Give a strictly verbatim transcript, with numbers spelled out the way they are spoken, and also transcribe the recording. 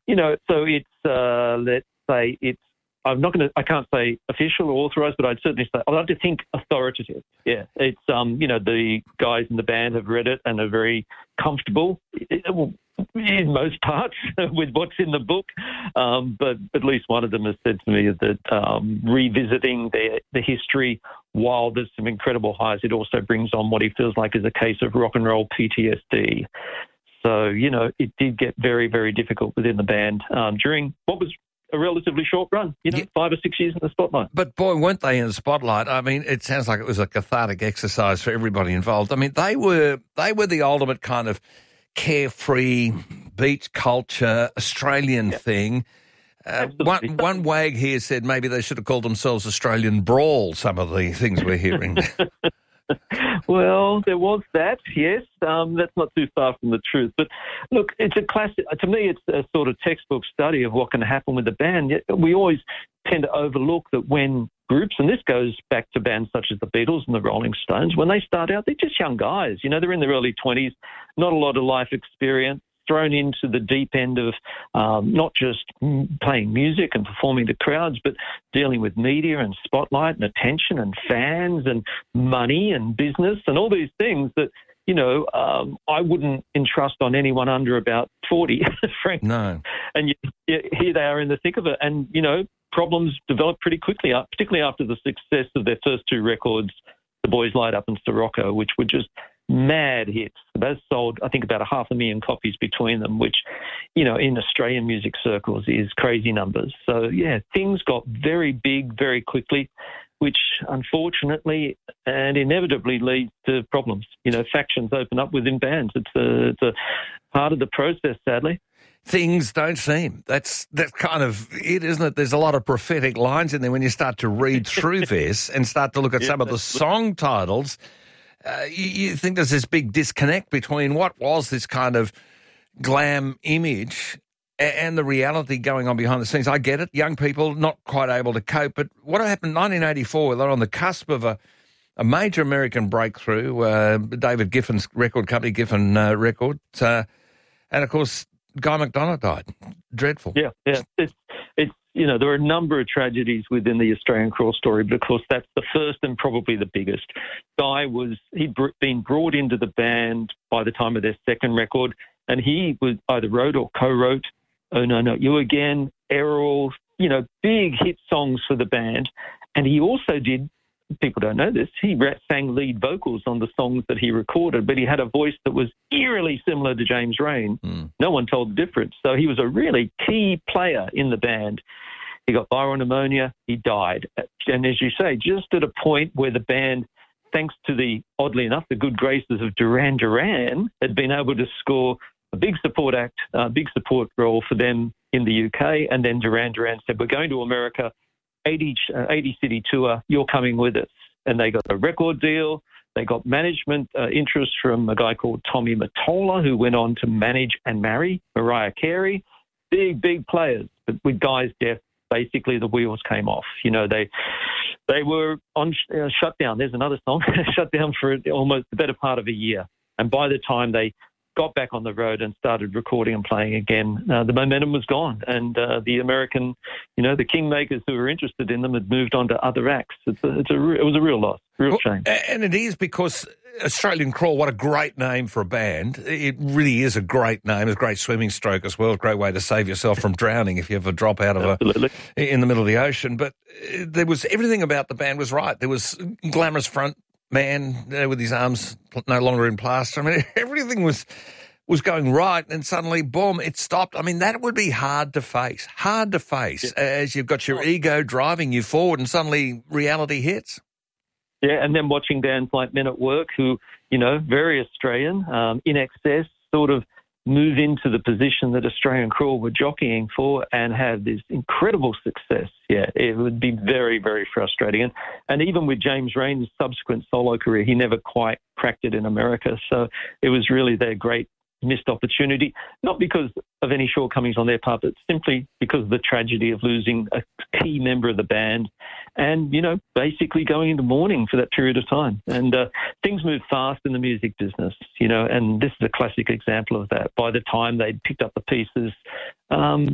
you know, so it's, uh, let's say it's, I'm not going to, I can't say official or authorised, but I'd certainly say, I'd like to think authoritative. Yeah. It's, um, you know, the guys in the band have read it and are very comfortable, well, in most parts, with what's in the book. Um, but at least one of them has said to me that um, revisiting the, the history, while there's some incredible highs, it also brings on what he feels like is a case of rock and roll P T S D. So, you know, it did get very, very difficult within the band um, during what was a relatively short run, you know, yeah. five or six years in the spotlight. But boy, weren't they in the spotlight? I mean, it sounds like it was a cathartic exercise for everybody involved. I mean, they were they were the ultimate kind of carefree beach culture Australian yeah. thing. Uh, one, one wag here said maybe they should have called themselves Australian Brawl, some of the things we're hearing. Well, there was that, yes. Um, that's not too far from the truth. But look, it's a classic. To me, it's a sort of textbook study of what can happen with a band. We always tend to overlook that when groups, and this goes back to bands such as the Beatles and the Rolling Stones, when they start out, they're just young guys. You know, they're in their early twenties, not a lot of life experience, thrown into the deep end of um, not just playing music and performing to crowds, but dealing with media and spotlight and attention and fans and money and business and all these things that, you know, um, I wouldn't entrust on anyone under about forty, frankly. No. And you, you, here they are in the thick of it. And, you know, problems develop pretty quickly, particularly after the success of their first two records, The Boys Light Up and Sirocco, which were just mad hits. Those sold, I think, about a half a million copies between them, which, you know, in Australian music circles is crazy numbers. So, yeah, things got very big very quickly, which unfortunately and inevitably leads to problems. You know, factions open up within bands. It's a, it's a part of the process, sadly. Things don't seem. That's that's kind of it, isn't it? There's a lot of prophetic lines in there when you start to read through this and start to look at yeah, some of the song titles. Uh, you, you think there's this big disconnect between what was this kind of glam image and the reality going on behind the scenes. I get it. Young people not quite able to cope. But what happened in nineteen eighty-four, they're on the cusp of a, a major American breakthrough, uh, David Giffin's record company, Giffen uh, Records. Uh, and, of course, Guy McDonough died. Dreadful. Yeah, yeah. It's, it's, you know, there are a number of tragedies within the Australian Crawl story, but of course that's the first and probably the biggest. Guy was, he'd been brought into the band by the time of their second record, and he was either wrote or co-wrote Oh No, Not You Again, Errol, you know, big hit songs for the band. And he also did, people don't know this, he sang lead vocals on the songs that he recorded, but he had a voice that was eerily similar to James Raine. Mm. No one told the difference. So he was a really key player in the band. He got viral pneumonia. He died. And as you say, just at a point where the band, thanks to the, oddly enough, the good graces of Duran Duran, had been able to score a big support act, a big support role for them in the U K. And then Duran Duran said, we're going to America, eighty, uh, eighty city tour, you're coming with us. And they got a record deal. They got management uh, interest from a guy called Tommy Mottola, who went on to manage and marry Mariah Carey. Big, big players. But with Guy's death, basically the wheels came off. You know, they they were on uh, shutdown. There's another song, shut down for almost the better part of a year. And by the time they got back on the road and started recording and playing again, uh, the momentum was gone. And uh, the American, you know, the kingmakers who were interested in them had moved on to other acts. It's a, it's a, it was a real loss, real well, shame. And it is because Australian Crawl, what a great name for a band. It really is a great name. It's a great swimming stroke as well. A great way to save yourself from drowning if you ever drop out of Absolutely. a in the middle of the ocean. But there was everything about the band was right. There was glamorous front man uh, with his arms no longer in plaster. I mean, everything was was going right, and suddenly, boom, it stopped. I mean, that would be hard to face. Hard to face yeah. as you've got your ego driving you forward, and suddenly reality hits. Yeah, and then watching bands like Men at Work, who, you know, very Australian, um, In Excess, sort of move into the position that Australian Crawl were jockeying for and have this incredible success. Yeah, it would be very, very frustrating. And, and even with James Raine's subsequent solo career, he never quite cracked it in America. So it was really their great missed opportunity, not because of any shortcomings on their part, but simply because of the tragedy of losing a key member of the band and, you know, basically going into mourning for that period of time. And uh, things move fast in the music business, you know, and this is a classic example of that. By the time they'd picked up the pieces, um,